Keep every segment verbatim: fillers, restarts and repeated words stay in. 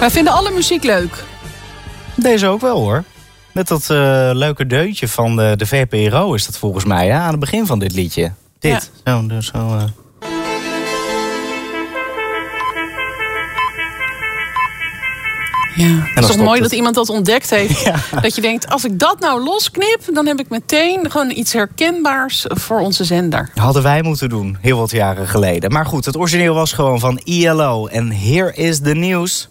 Wij vinden alle muziek leuk. Deze ook wel hoor. Met dat uh, leuke deuntje van de, de V P R O is dat volgens mij, hè? Aan het begin van dit liedje. Dit. Ja. Zo, dus zo... Uh... Ja, het is toch mooi het. dat iemand dat ontdekt heeft. Ja. Dat je denkt, als ik dat nou losknip, dan heb ik meteen gewoon iets herkenbaars voor onze zender. Hadden wij moeten doen, heel wat jaren geleden. Maar goed, het origineel was gewoon van I L O. En here is the news.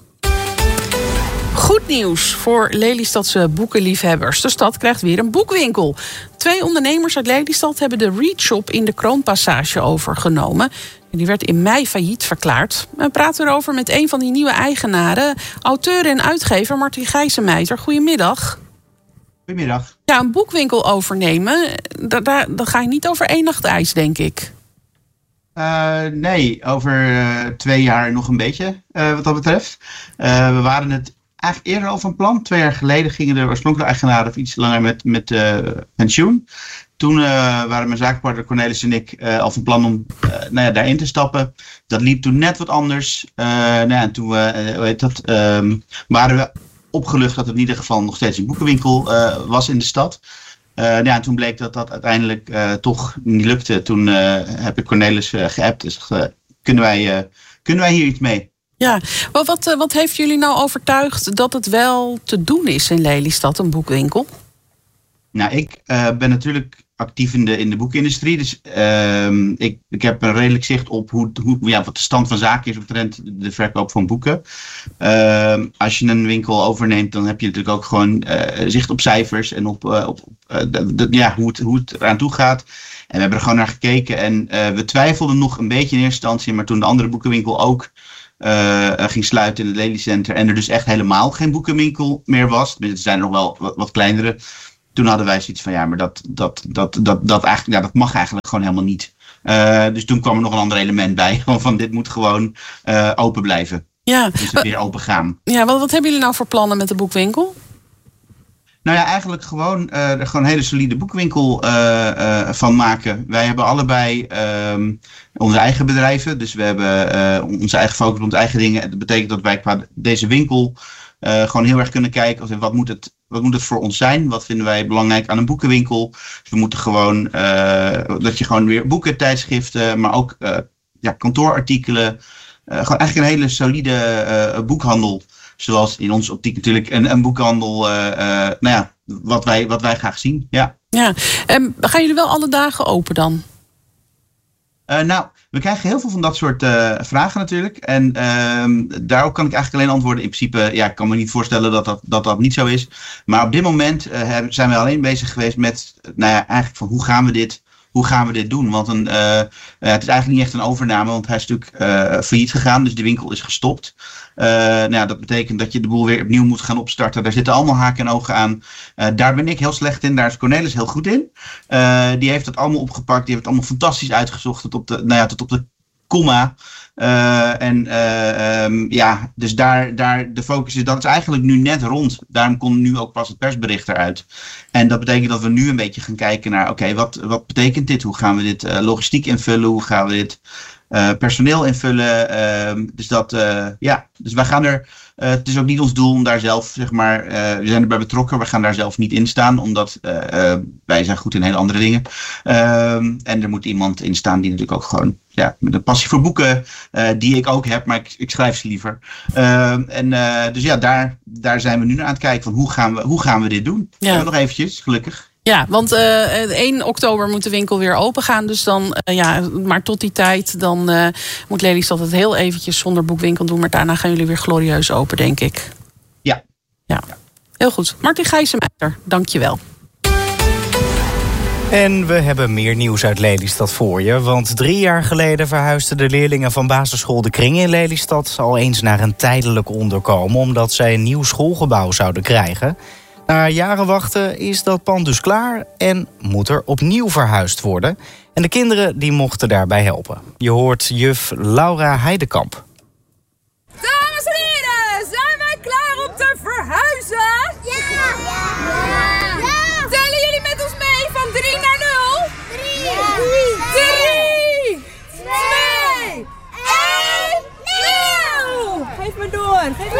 Goed nieuws voor Lelystadse boekenliefhebbers. De stad krijgt weer een boekwinkel. Twee ondernemers uit Lelystad hebben de Readshop in de Kroonpassage overgenomen. Die werd in mei failliet verklaard. We praten erover met een van die nieuwe eigenaren, auteur en uitgever Martin Gijzenmeijter. Goedemiddag. Goedemiddag. Ja, een boekwinkel overnemen, daar, daar, daar ga je niet over één nacht ijs, denk ik. Uh, nee, over uh, twee jaar nog een beetje, uh, wat dat betreft. Uh, we waren het eigenlijk eerder al van plan. Twee jaar geleden gingen de oorspronkelijke eigenaren of iets langer met, met uh, pensioen. Toen uh, waren mijn zakenpartner Cornelis en ik uh, al van plan om uh, nou ja, daarin te stappen. Dat liep toen net wat anders. Uh, nou ja, en toen uh, hoe heet dat, um, waren we opgelucht dat het in ieder geval nog steeds een boekenwinkel uh, was in de stad. Uh, nou ja, en toen bleek dat dat uiteindelijk uh, toch niet lukte. Toen uh, heb ik Cornelis uh, geappt. Dus uh, kunnen, wij, uh, kunnen wij hier iets mee? Ja, maar wat, uh, wat heeft jullie nou overtuigd dat het wel te doen is in Lelystad, een boekwinkel? Nou, ik uh, ben natuurlijk actief in de, in de boekindustrie. Dus uh, ik, ik heb een redelijk zicht op hoe, hoe, ja, wat de stand van zaken is omtrent de verkoop van boeken. Uh, als je een winkel overneemt, dan heb je natuurlijk ook gewoon uh, zicht op cijfers en op, uh, op uh, de, de, ja, hoe, het, hoe het eraan toe gaat. En we hebben er gewoon naar gekeken. En uh, we twijfelden nog een beetje in eerste instantie, maar toen de andere boekenwinkel ook uh, ging sluiten in het Lelycenter en er dus echt helemaal geen boekenwinkel meer was. Er zijn er nog wel wat, wat kleinere. Toen hadden wij zoiets van, ja, maar dat, dat, dat, dat, dat, eigenlijk, ja, dat mag eigenlijk gewoon helemaal niet. Uh, dus toen kwam er nog een ander element bij. Van dit moet gewoon uh, open blijven. Ja. Dus het weer open gaan. Ja, wat, wat hebben jullie nou voor plannen met de boekwinkel? Nou ja, eigenlijk gewoon uh, er gewoon een hele solide boekwinkel uh, uh, van maken. Wij hebben allebei um, onze eigen bedrijven. Dus we hebben uh, onze eigen focus op onze eigen dingen. Dat betekent dat wij qua deze winkel uh, gewoon heel erg kunnen kijken. Als, wat moet het Wat moet het voor ons zijn? Wat vinden wij belangrijk aan een boekenwinkel? Dus we moeten gewoon, uh, dat je gewoon weer boeken, tijdschriften, maar ook uh, ja, kantoorartikelen. Uh, gewoon eigenlijk een hele solide uh, boekhandel. Zoals in onze optiek natuurlijk een, een boekhandel, uh, uh, nou ja, wat wij, wat wij graag zien. Ja. Ja. En gaan jullie wel alle dagen open dan? Uh, nou, we krijgen heel veel van dat soort uh, vragen natuurlijk. En uh, daarop kan ik eigenlijk alleen antwoorden. In principe, ja, ik kan me niet voorstellen dat dat, dat, dat niet zo is. Maar op dit moment uh, zijn we alleen bezig geweest met, nou ja, eigenlijk van hoe gaan we dit, hoe gaan we dit doen? Want een, uh, uh, het is eigenlijk niet echt een overname, want hij is natuurlijk uh, failliet gegaan. Dus de winkel is gestopt. Uh, nou ja, dat betekent dat je de boel weer opnieuw moet gaan opstarten. Daar zitten allemaal haken en ogen aan. Uh, daar ben ik heel slecht in. Daar is Cornelis heel goed in. Uh, die heeft het allemaal opgepakt. Die heeft het allemaal fantastisch uitgezocht. Tot op de, nou ja, tot op de komma. Uh, en uh, um, ja, dus daar, daar de focus is, dat is eigenlijk nu net rond. Daarom komt nu ook pas het persbericht eruit. En dat betekent dat we nu een beetje gaan kijken naar, oké, okay, wat, wat betekent dit? Hoe gaan we dit uh, logistiek invullen? Hoe gaan we dit uh, personeel invullen? Uh, dus dat, uh, ja, dus wij gaan er, uh, het is ook niet ons doel om daar zelf, zeg maar, uh, we zijn erbij betrokken. We gaan daar zelf niet in staan, omdat uh, uh, wij zijn goed in hele andere dingen. Uh, en er moet iemand in staan die natuurlijk ook gewoon, ja, met een passie voor boeken, uh, die ik ook heb, maar ik, ik schrijf ze liever. Uh, en uh, dus ja, daar, daar zijn we nu naar aan het kijken van hoe gaan we, hoe gaan we dit doen? Ja. Uh, nog eventjes, gelukkig. Ja, want uh, één oktober moet de winkel weer open gaan. Dus dan, uh, ja, maar tot die tijd, dan uh, moet Lelystad het heel eventjes zonder boekwinkel doen. Maar daarna gaan jullie weer glorieus open, denk ik. Ja. Ja, heel goed. Martin Gijzenmeijter, dank je wel. En we hebben meer nieuws uit Lelystad voor je. Want drie jaar geleden verhuisden de leerlingen van basisschool De Kring in Lelystad al eens naar een tijdelijk onderkomen, omdat zij een nieuw schoolgebouw zouden krijgen. Na jaren wachten is dat pand dus klaar en moet er opnieuw verhuisd worden. En de kinderen die mochten daarbij helpen. Je hoort juf Laura Heidekamp. Dames en heren, zijn wij klaar om te verhuizen? Ja! Ja! Ja! Tellen jullie met ons mee van drie naar nul? Drie! Ja. Drie! Twee! één! Nul! Geef me door, geef me door!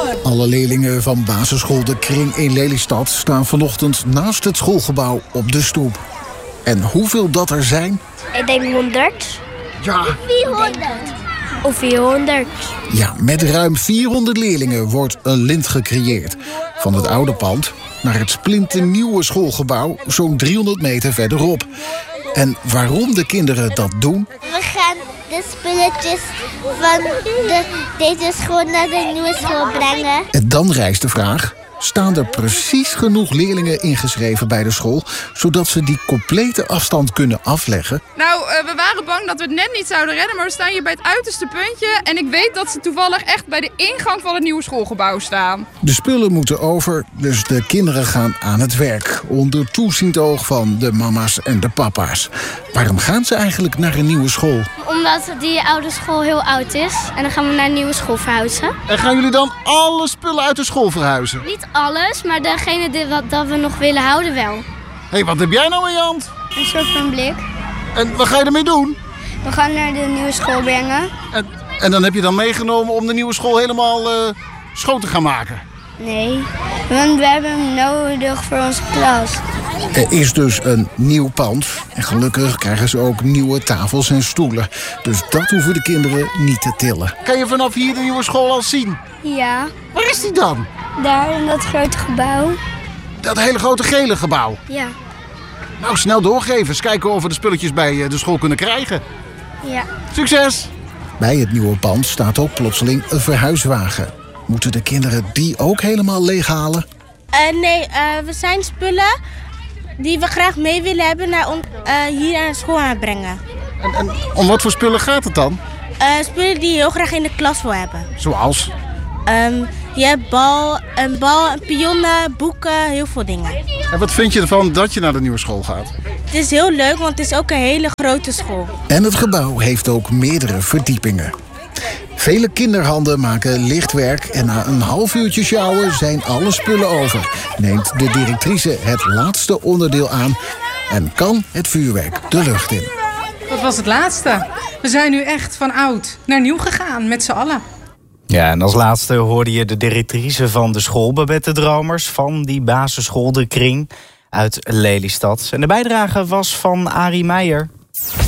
Alle leerlingen van basisschool De Kring in Lelystad staan vanochtend naast het schoolgebouw op de stoep. En hoeveel dat er zijn? Ik denk honderd. Ja. vierhonderd. Of vierhonderd. Ja, met ruim vierhonderd leerlingen wordt een lint gecreëerd. Van het oude pand naar het splinternieuwe schoolgebouw zo'n driehonderd meter verderop. En waarom de kinderen dat doen? We gaan de spulletjes van de, deze school naar de nieuwe school brengen. En dan rijst de vraag: staan er precies genoeg leerlingen ingeschreven bij de school, zodat ze die complete afstand kunnen afleggen? Nou, uh, we waren bang dat we het net niet zouden redden, maar we staan hier bij het uiterste puntje. En ik weet dat ze toevallig echt bij de ingang van het nieuwe schoolgebouw staan. De spullen moeten over, dus de kinderen gaan aan het werk. Onder toeziend oog van de mama's en de papa's. Waarom gaan ze eigenlijk naar een nieuwe school? Omdat die oude school heel oud is. En dan gaan we naar een nieuwe school verhuizen. En gaan jullie dan alle spullen uit de school verhuizen? Niet alles, maar degene die wat dat we nog willen houden wel. Hé, hey, wat heb jij nou in je hand? Een soort van blik. En wat ga je ermee doen? We gaan naar de nieuwe school brengen. En, en dan heb je dan meegenomen om de nieuwe school helemaal uh, schoon te gaan maken? Nee, want we hebben hem nodig voor onze klas. Er is dus een nieuw pand. En gelukkig krijgen ze ook nieuwe tafels en stoelen. Dus dat hoeven de kinderen niet te tillen. Kan je vanaf hier de nieuwe school al zien? Ja. Waar is die dan? Daar in dat grote gebouw. Dat hele grote gele gebouw? Ja. Nou, snel doorgeven. Eens kijken of we de spulletjes bij de school kunnen krijgen. Ja. Succes! Bij het nieuwe pand staat ook plotseling een verhuiswagen. Moeten de kinderen die ook helemaal leeghalen? Uh, nee, uh, we zijn spullen die we graag mee willen hebben naar on, uh, hier aan school aan brengen. En, en om wat voor spullen gaat het dan? Uh, spullen die je heel graag in de klas wil hebben. Zoals? Um, je hebt bal, een bal, een pionnen, boeken, heel veel dingen. En wat vind je ervan dat je naar de nieuwe school gaat? Het is heel leuk, want het is ook een hele grote school. En het gebouw heeft ook meerdere verdiepingen. Vele kinderhanden maken lichtwerk en na een half uurtje sjouwen zijn alle spullen over. Neemt de directrice het laatste onderdeel aan en kan het vuurwerk de lucht in. Dat was het laatste. We zijn nu echt van oud naar nieuw gegaan, met z'n allen. Ja, en als laatste hoorde je de directrice van de school, Babette Dromers, van die basisschool De Kring uit Lelystad. En de bijdrage was van Arie Meijer.